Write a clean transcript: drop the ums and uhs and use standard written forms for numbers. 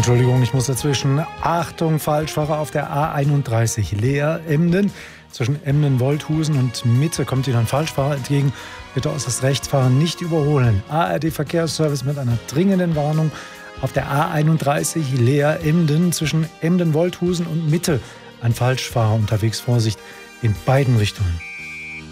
Entschuldigung, ich muss dazwischen. Achtung, Falschfahrer auf der A31 Leer-Emden. Zwischen Emden-Wolthusen und Mitte kommt Ihnen ein Falschfahrer entgegen. Bitte äußerst rechts fahren, nicht überholen. ARD-Verkehrsservice mit einer dringenden Warnung. Auf der A31 Leer-Emden zwischen Emden-Wolthusen und Mitte ein Falschfahrer unterwegs. Vorsicht in beiden Richtungen.